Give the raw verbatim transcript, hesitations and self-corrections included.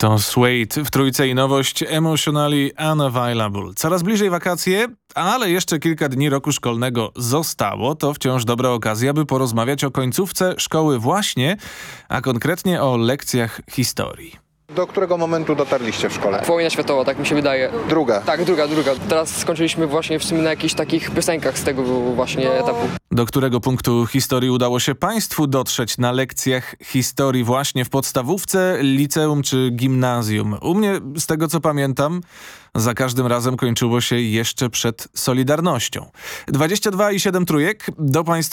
To Suede w trójce i nowość Emotionally Unavailable. Coraz bliżej wakacje, ale jeszcze kilka dni roku szkolnego zostało. To wciąż dobra okazja, by porozmawiać o końcówce szkoły właśnie, a konkretnie o lekcjach historii. Do którego momentu dotarliście w szkole? Wojna światowa, tak mi się wydaje. Druga. Tak, druga, druga. Teraz skończyliśmy właśnie w sumie na jakichś takich piosenkach z tego właśnie etapu. Do którego punktu historii udało się Państwu dotrzeć na lekcjach historii właśnie w podstawówce, liceum czy gimnazjum? U mnie, z tego co pamiętam, za każdym razem kończyło się jeszcze przed Solidarnością. dwadzieścia dwa i siedem trójek do Państwa